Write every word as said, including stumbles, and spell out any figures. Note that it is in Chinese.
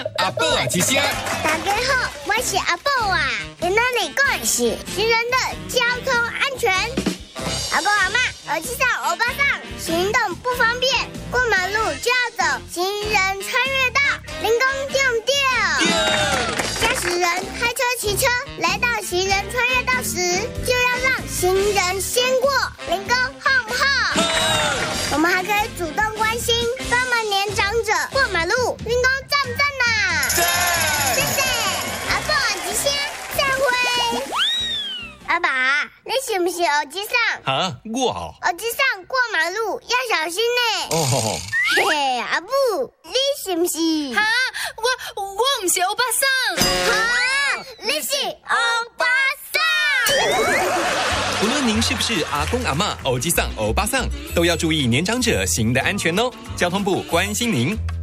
阿宝啊，一声。 大家好，我是阿宝啊。今天你讲的是行人的交通安全。阿公阿嬷，耳机上欧巴桑，行动不方便，过马路就要走行人穿越道，人工丢丢。驾驶人开车骑车来到行人穿越道时，就要让行人先过，人工好不好？我们还可以主动关心帮忙年长者过马路，人工赞不赞呐？谢谢阿爸，吉祥，再会。阿爸，你是不是耳机上？ 啊，我哦。 耳机上过马路要小心呢。 哦。 嘿嘿，阿布，你是不是？ 哈，我我不是欧巴桑。 哈，你是欧巴桑。 无论您是不是阿公阿嬷、欧吉桑、欧巴桑，都要注意年长者行的安全哦。交通部关心您。